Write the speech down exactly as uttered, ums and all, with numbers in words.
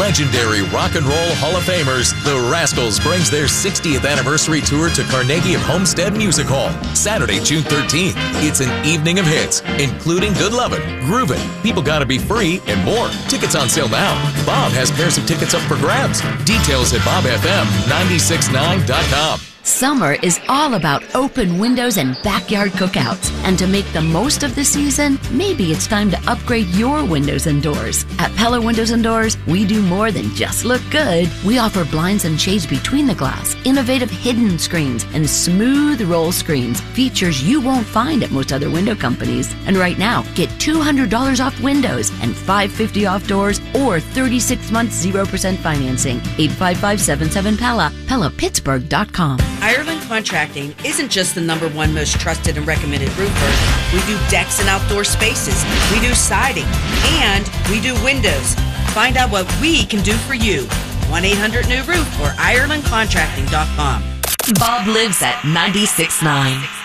legendary rock and roll Hall of Famers, the Rascals brings their sixtieth anniversary tour to Carnegie of Homestead Music Hall, Saturday, June thirteenth. It's an evening of hits, including Good Lovin', Groovin', People Gotta Be Free, and more. Tickets on sale now. Bob has pairs of tickets up for grabs. Details at bob f m nine six nine dot com. Summer is all about open windows and backyard cookouts. And to make the most of the season, maybe it's time to upgrade your windows and doors. At Pella Windows and Doors, we do more than just look good. We offer blinds and shades between the glass, innovative hidden screens, and smooth roll screens, features you won't find at most other window companies. And right now, get two hundred dollars off windows and five hundred fifty dollars off doors or thirty-six months zero percent financing. eight five five, seven seven, P E L L A, Pella Pittsburgh dot com. Ireland Contracting isn't just the number one most trusted and recommended roofer. We do decks and outdoor spaces. We do siding. And we do windows. Find out what we can do for you. one eight hundred new roof or ireland contracting dot com. Bob lives at ninety-six point nine.